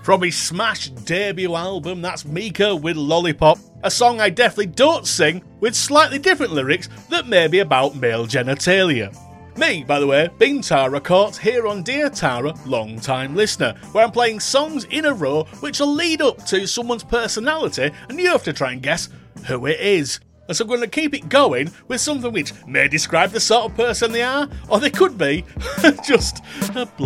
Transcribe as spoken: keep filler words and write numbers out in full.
From his smash debut album, that's Mika with Lollipop, a song I definitely don't sing with slightly different lyrics that may be about male genitalia. Me, by the way, being Tara Court here on Dear Tara, long time listener, where I'm playing songs in a row which will lead up to someone's personality and you have to try and guess who it is. And so I'm going to keep it going with something which may describe the sort of person they are, or they could be just a bloke.